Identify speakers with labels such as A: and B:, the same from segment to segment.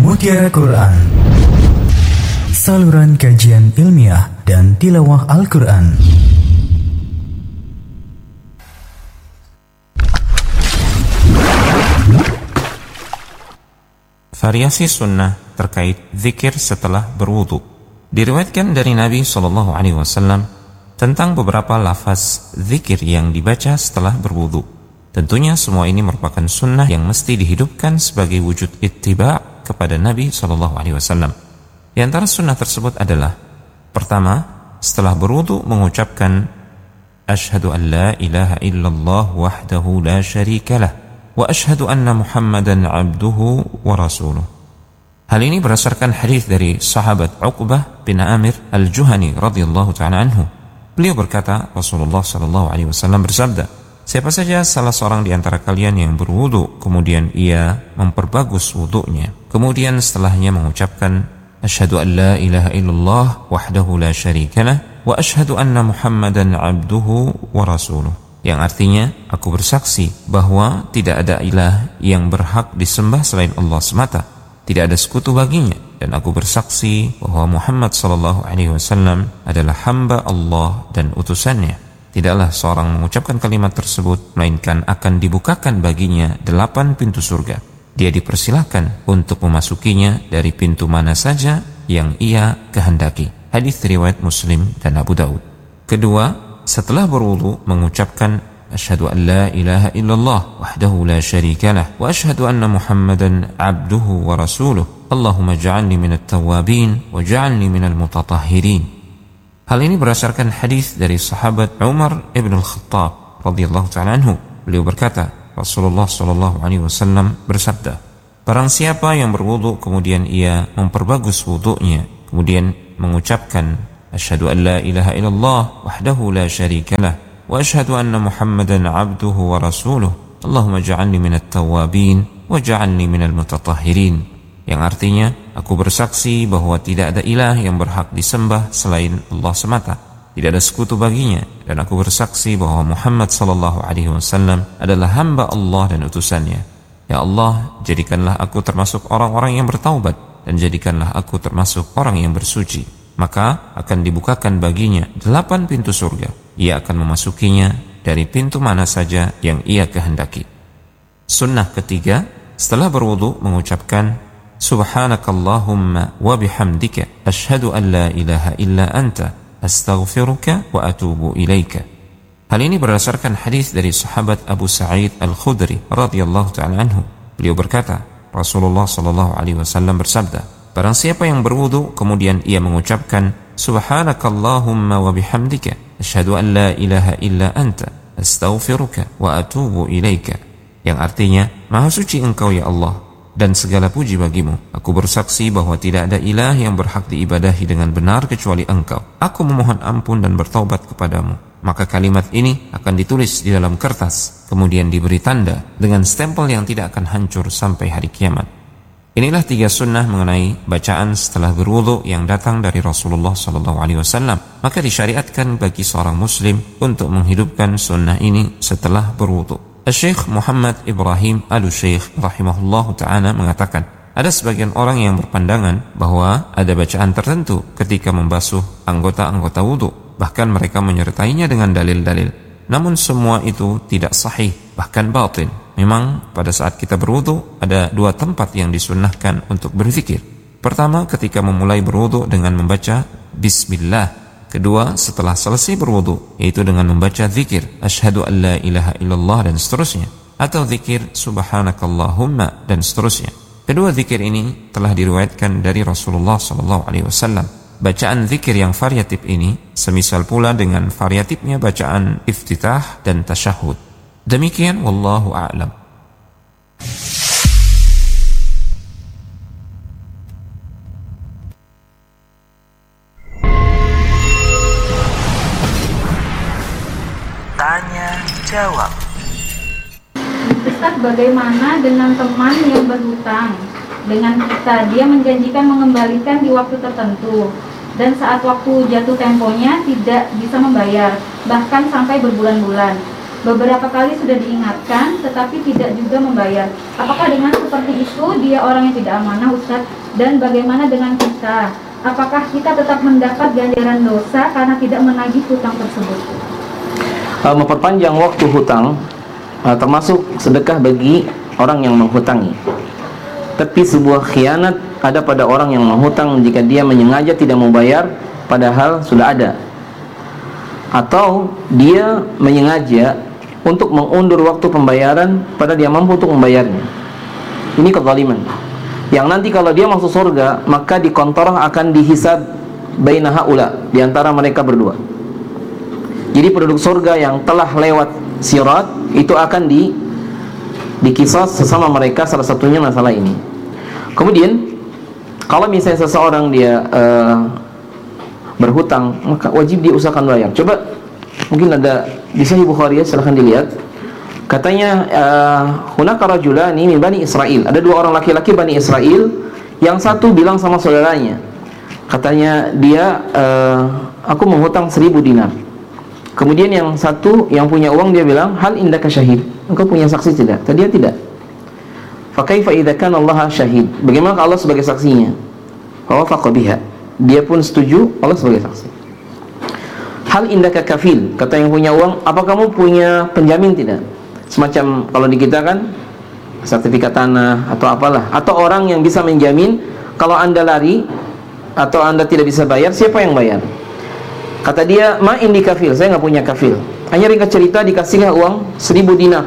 A: Mutiara Quran, saluran kajian ilmiah dan tilawah Al-Quran.
B: Variasi sunnah terkait zikir setelah berwudu. Diriwayatkan dari Nabi SAW tentang beberapa lafaz zikir yang dibaca setelah berwudu. Tentunya semua ini merupakan sunnah yang mesti dihidupkan sebagai wujud ittiba' kepada Nabi SAW. Di antara sunnah tersebut adalah: pertama, setelah berwudu mengucapkan Asyhadu an la ilaha illallah wahdahu la syarikalah wa asyhadu anna Muhammadan abduhu wa rasuluh. Hal ini berdasarkan hadis dari sahabat Uqbah bin Amir al-Juhani radhiyallahu ta'ala anhu. Beliau berkata, Rasulullah SAW bersabda, siapa saja salah seorang di antara kalian yang berwudu, kemudian ia memperbagus wudunya, kemudian setelahnya mengucapkan Asyhadu an la ilaha illallah wahdahu la syarikalah wa asyhadu anna Muhammadan abduhu wa rasuluh, yang artinya, aku bersaksi bahwa tidak ada ilah yang berhak disembah selain Allah semata, tidak ada sekutu baginya, dan aku bersaksi bahwa Muhammad SAW adalah hamba Allah dan utusannya. Tidaklah seorang mengucapkan kalimat tersebut melainkan akan dibukakan baginya 8 pintu surga. Dia dipersilahkan untuk memasukinya dari pintu mana saja yang ia kehendaki. Hadis riwayat Muslim dan Abu Daud. Kedua, setelah berwudu mengucapkan Asyhadu an la ilaha illallah wahdahu la syarikalah wa asyhadu anna Muhammadan abduhu wa rasuluh. Allahumma ja'alni minat tawwabin wa ja'alni minal mutatahhirin. Hal ini berdasarkan hadis dari sahabat Umar ibn al-Khattab radhiyallahu ta'ala anhu. Beliau berkata, Rasulullah SAW bersabda, barang siapa yang berwudu kemudian ia memperbagus wudunya, kemudian mengucapkan Asyhadu an la ilaha illallah wahdahu la syarikalah wa asyhadu anna Muhammadan abduhu wa rasuluh. Allahumma ja'alni minat tawwabin wa ja'alni minal mutatahhirin, yang artinya, aku bersaksi bahwa tidak ada ilah yang berhak disembah selain Allah semata, tidak ada sekutu baginya, dan aku bersaksi bahwa Muhammad SAW adalah hamba Allah dan utusannya. Ya Allah, jadikanlah aku termasuk orang-orang yang bertaubat, dan jadikanlah aku termasuk orang yang bersuci. Maka akan dibukakan baginya 8 pintu surga. Ia akan memasukinya dari pintu mana saja yang ia kehendaki. Sunnah ketiga, setelah berwudu mengucapkan Subhanakallahumma wa bihamdika asyhadu an la ilaha illa anta astaghfiruka wa atubu ilaika. Hal ini berdasarkan hadis dari sahabat Abu Sa'id Al-Khudri radhiyallahu ta'ala anhu. Beliau berkata, Rasulullah SAW bersabda, barang siapa yang berwudu kemudian ia mengucapkan Subhanakallahumma wa bihamdika asyhadu an la ilaha illa anta astaghfiruka wa atubu ilaika, yang artinya, maha suci engkau ya Allah dan segala puji bagimu. Aku bersaksi bahwa tidak ada ilah yang berhak diibadahi dengan benar kecuali engkau. Aku memohon ampun dan bertaubat kepadamu. Maka kalimat ini akan ditulis di dalam kertas, kemudian diberi tanda dengan stempel yang tidak akan hancur sampai hari kiamat. Inilah 3 sunnah mengenai bacaan setelah berwudu yang datang dari Rasulullah SAW. Maka disyariatkan bagi seorang muslim untuk menghidupkan sunnah ini setelah berwudu. Syekh Muhammad Ibrahim Al-Syekh rahimahullahu ta'ala mengatakan, ada sebagian orang yang berpandangan bahwa ada bacaan tertentu ketika membasuh anggota-anggota wudu, bahkan mereka menyertainya dengan dalil-dalil. Namun semua itu tidak sahih, bahkan batin. Memang pada saat kita berwudu ada 2 tempat yang disunnahkan untuk berzikir. Pertama, ketika memulai berwudu dengan membaca Bismillah. Kedua, setelah selesai berwudu, yaitu dengan membaca zikir Asyhadu an la ilaha illallah dan seterusnya, atau zikir Subhanakallahumma dan seterusnya. Kedua zikir ini telah diriwayatkan dari Rasulullah SAW. Bacaan zikir yang variatif ini semisal pula dengan variatifnya bacaan iftitah dan tasyahud. Demikian, wallahu a'lam.
C: Tanya jawab.
D: Ustaz, bagaimana dengan teman yang berhutang dengan kita? Dia menjanjikan mengembalikan di waktu tertentu, dan saat waktu jatuh temponya tidak bisa membayar, bahkan sampai berbulan-bulan. Beberapa kali sudah diingatkan, tetapi tidak juga membayar. Apakah dengan seperti itu dia orang yang tidak amanah, Ustaz? Dan bagaimana dengan kita? Apakah kita tetap mendapat ganjaran dosa karena tidak menagih hutang tersebut?
C: Memperpanjang waktu hutang termasuk sedekah bagi orang yang menghutangi. Tapi sebuah khianat ada pada orang yang menghutang jika dia menyengaja tidak membayar padahal sudah ada, atau dia menyengaja untuk mengundur waktu pembayaran pada dia mampu untuk membayarnya. Ini kezaliman yang nanti kalau dia masuk surga maka di kontorah akan dihisab baina haula, di antara mereka berdua. Jadi penduduk surga yang telah lewat sirat itu akan dikisas sesama mereka, salah satunya masalah ini. Kemudian kalau misalnya seseorang dia berhutang, maka wajib dia usahakan bayar. Coba, mungkin ada di Sahih Bukhari ya, silahkan dilihat. Katanya hunaka rajulani min Bani Israel. Ada dua orang laki-laki Bani Israel. Yang satu bilang sama saudaranya, katanya dia aku menghutang 1000 dinar. Kemudian yang satu yang punya uang dia bilang, hal indaka syahid, engkau punya saksi tidak? Tadi dia tidak. Fa kaifa idza kana Allah syahid? Bagaimana kalau Allah sebagai saksinya? Fa wafaqa biha. Dia pun setuju, Allah sebagai saksi. Hal indaka kafil, kata yang punya uang, apa kamu punya penjamin tidak? Semacam kalau di kita kan sertifikat tanah atau apalah, atau orang yang bisa menjamin kalau Anda lari atau Anda tidak bisa bayar, siapa yang bayar? Kata dia, ma indi kafil, saya nggak punya kafil. Hanya ringkas cerita dikasihlah uang 1000 dinar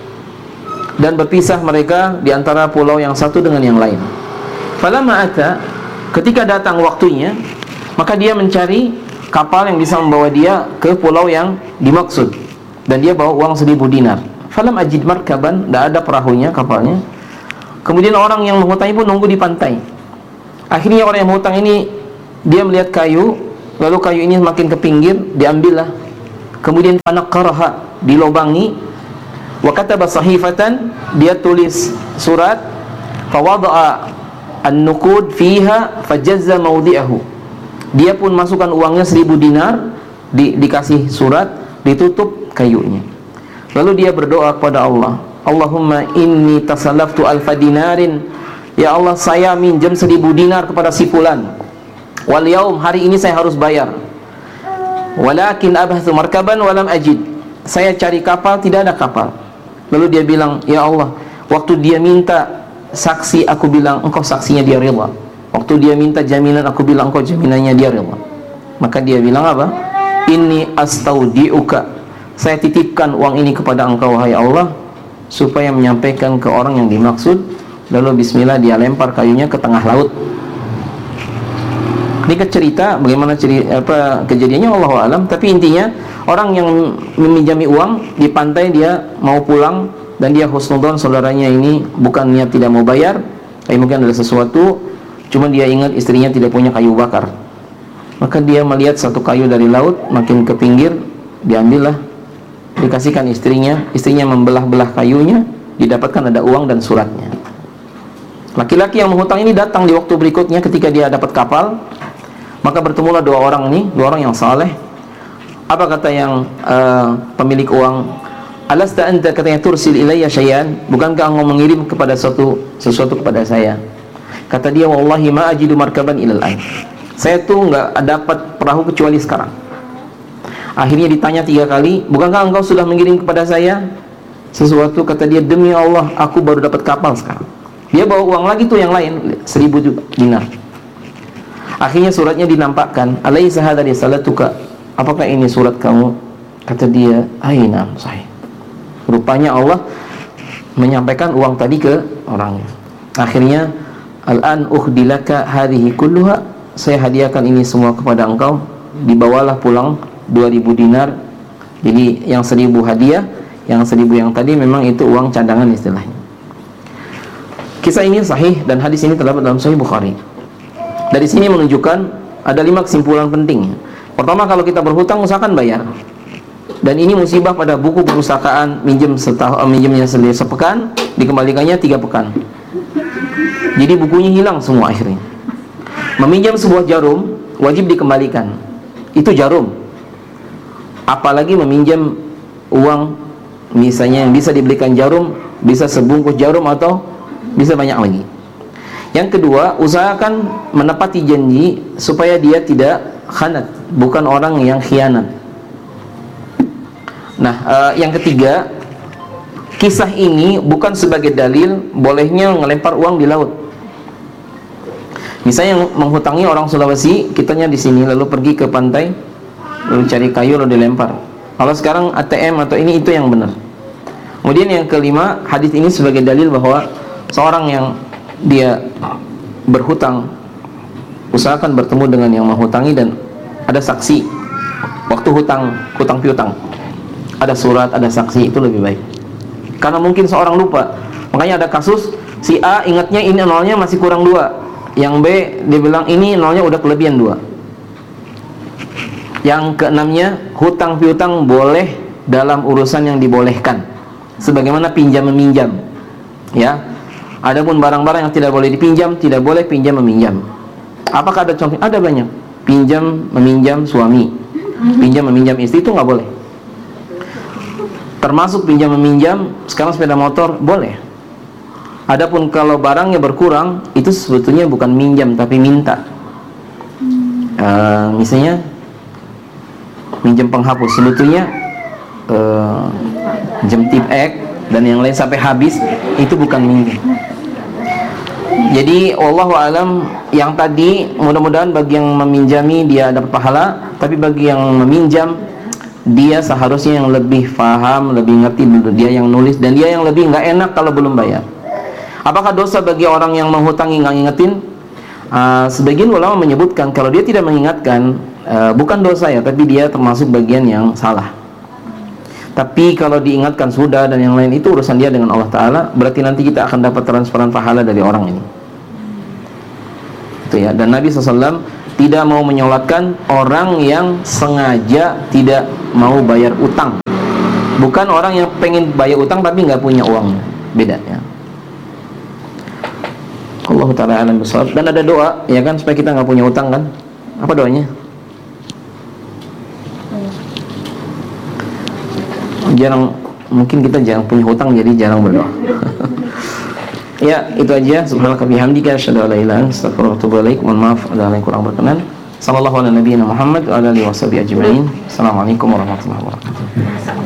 C: dan berpisah mereka di antara pulau yang satu dengan yang lain. Falamma ata, ketika datang waktunya, maka dia mencari kapal yang bisa membawa dia ke pulau yang dimaksud, dan dia bawa uang 1000 dinar. Falam ajid markaban, tidak ada perahunya, kapalnya. Kemudian orang yang menghutangi pun nunggu di pantai. Akhirnya orang yang menghutang ini dia melihat kayu, lalu kayu ini makin ke pinggir, diambillah. Kemudian fanaqaraha, dilobangi. Wa kataba sahifatan, dia tulis surat. Fa wada'a an-nuqud fiha fajazza mawdi'ahu. Dia pun masukkan uangnya 1000 dinar, dikasih surat, ditutup kayunya. Lalu dia berdoa kepada Allah, Allahumma inni tasallaftu alfa dinarin, ya Allah saya minjam 1000 dinar kepada si fulan, wal yaum, hari ini saya harus bayar. Walakin abhathu markaban walam ajid, saya cari kapal, tidak ada kapal. Lalu dia bilang, ya Allah, waktu dia minta saksi, aku bilang engkau saksinya, dia rela. Waktu dia minta jaminan, aku bilang engkau jaminannya, dia rela. Maka dia bilang apa? Inni astaudi'uka, saya titipkan uang ini kepada engkau wahai Allah, supaya menyampaikan ke orang yang dimaksud. Lalu bismillah, dia lempar kayunya ke tengah laut. Ini cerita bagaimana kejadiannya Allahu alam, tapi intinya orang yang meminjami uang di pantai, dia mau pulang dan dia husnudzon saudaranya ini bukan niat tidak mau bayar, tapi mungkin ada sesuatu, cuma dia ingat istrinya tidak punya kayu bakar. Maka dia melihat satu kayu dari laut makin ke pinggir, diambillah, dikasihkan istrinya membelah-belah kayunya, didapatkan ada uang dan suratnya. Laki-laki yang menghutang ini datang di waktu berikutnya ketika dia dapat kapal, maka bertemulah dua orang yang saleh. Apa kata yang pemilik uang? Alasta anta, katanya, tursil ilayya syai'an, bukankah engkau mengirim kepada sesuatu kepada saya? Kata dia, wallahi ma ajidu markaban ilal an, saya tuh nggak dapat perahu kecuali sekarang. Akhirnya ditanya 3 kali, bukankah engkau sudah mengirim kepada saya sesuatu? Kata dia, demi Allah, aku baru dapat kapal sekarang. Dia bawa uang lagi tuh yang lain, 1000 dinar. Akhirnya suratnya dinampakkan, alaysa hadza risalatuka, apakah ini surat kamu? Kata dia, aina sahih. Rupanya Allah menyampaikan uang tadi ke orangnya. Akhirnya, al-an ukhdilaka hadhihi kulluha, saya hadiahkan ini semua kepada engkau. Dibawalah pulang 2000 dinar. Jadi yang 1000 hadiah, yang 1000 yang tadi memang itu uang cadangan istilahnya. Kisah ini sahih dan hadis ini terdapat dalam Sahih Bukhari. Dari sini menunjukkan ada 5 kesimpulan penting. Pertama, kalau kita berhutang usahakan bayar. Dan ini musibah pada buku perpustakaan, minjemnya sepekan, dikembalikannya 3 pekan. Jadi bukunya hilang semua akhirnya. Meminjam sebuah jarum wajib dikembalikan. Itu jarum. Apalagi meminjam uang misalnya yang bisa dibelikan jarum, bisa sebungkus jarum atau bisa banyak lagi. Yang kedua, usahakan menepati janji supaya dia tidak khanat, bukan orang yang khianat. Nah, yang ketiga, kisah ini bukan sebagai dalil bolehnya ngelempar uang di laut. Misalnya yang menghutangi orang Sulawesi, kitanya di sini lalu pergi ke pantai, lalu cari kayu lalu dilempar. Kalau sekarang ATM atau ini itu yang benar. Kemudian yang kelima, hadis ini sebagai dalil bahwa seorang yang dia berhutang, usahakan bertemu dengan yang menghutangi dan ada saksi waktu hutang piutang, ada surat, ada saksi, itu lebih baik. Karena mungkin seorang lupa, makanya ada kasus si A ingatnya ini nolnya masih kurang 2, yang B dia bilang ini nolnya udah kelebihan 2. Yang keenamnya, hutang piutang boleh dalam urusan yang dibolehkan, sebagaimana pinjam meminjam, ya. Adapun barang-barang yang tidak boleh dipinjam, tidak boleh pinjam meminjam. Apakah ada contoh? Ada banyak. Pinjam meminjam suami, pinjam meminjam istri, itu nggak boleh. Termasuk pinjam meminjam sekarang sepeda motor boleh. Adapun kalau barangnya berkurang, itu sebetulnya bukan minjam tapi minta. Misalnya minjam penghapus, sebetulnya jam tip X dan yang lain sampai habis, itu bukan minjam. Jadi wallahu alam, yang tadi mudah-mudahan bagi yang meminjami dia dapat pahala, tapi bagi yang meminjam dia seharusnya yang lebih paham, lebih ngerti dulu, dia yang nulis, dan dia yang lebih nggak enak kalau belum bayar. Apakah dosa bagi orang yang menghutangi nggak ngingetin? Sebagian ulama menyebutkan kalau dia tidak mengingatkan, bukan dosa ya, tapi dia termasuk bagian yang salah. Tapi kalau diingatkan sudah dan yang lain, itu urusan dia dengan Allah Ta'ala. Berarti nanti kita akan dapat transferan pahala dari orang ini. Itu ya. Dan Nabi SAW tidak mau menyolatkan orang yang sengaja tidak mau bayar utang. Bukan orang yang pengen bayar utang tapi nggak punya uangnya. Beda ya. Allah Ta'ala alam bisawab. Dan ada doa ya kan, supaya kita nggak punya utang kan. Apa doanya? Jarang, mungkin kita jarang punya hutang jadi jarang berdoa. Ya, itu aja. Subhanallah bihamdika asyhadu an la ilaha illa anta astaghfiruka wa atubu ilaik. Mohon maaf ada yang kurang berkenan. Sallallahu ala nabiyyina Muhammad wa ala alihi washabihi ajmain. Assalamualaikum warahmatullahi wabarakatuh.